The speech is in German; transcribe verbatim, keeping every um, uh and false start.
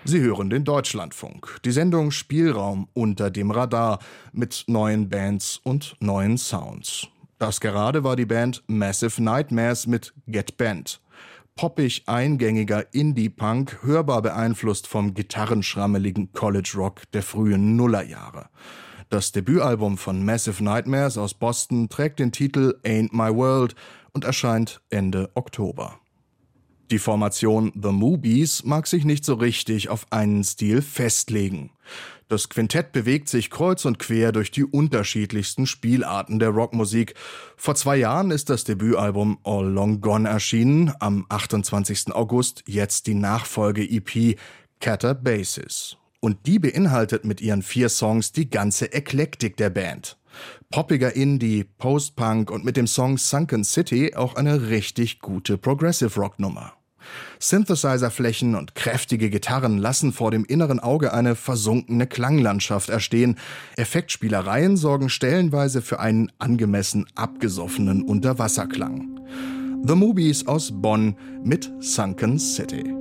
Sie hören den Deutschlandfunk, die Sendung Spielraum unter dem Radar mit neuen Bands und neuen Sounds. Das gerade war die Band Massive Nightmares mit Get Bent. Poppig eingängiger Indie-Punk, hörbar beeinflusst vom gitarrenschrammeligen College-Rock der frühen Nullerjahre. Das Debütalbum von Massive Nightmares aus Boston trägt den Titel Ain't My World und erscheint Ende Oktober. Die Formation The Movies mag sich nicht so richtig auf einen Stil festlegen. Das Quintett bewegt sich kreuz und quer durch die unterschiedlichsten Spielarten der Rockmusik. Vor zwei Jahren ist das Debütalbum All Long Gone erschienen, am achtundzwanzigsten August jetzt die Nachfolge-E P Catter Basis. Und die beinhaltet mit ihren vier Songs die ganze Eklektik der Band. Poppiger Indie, Post-Punk und mit dem Song Sunken City auch eine richtig gute Progressive-Rock-Nummer. Synthesizer-Flächen und kräftige Gitarren lassen vor dem inneren Auge eine versunkene Klanglandschaft erstehen. Effektspielereien sorgen stellenweise für einen angemessen abgesoffenen Unterwasserklang. The Movies aus Bonn mit Sunken City.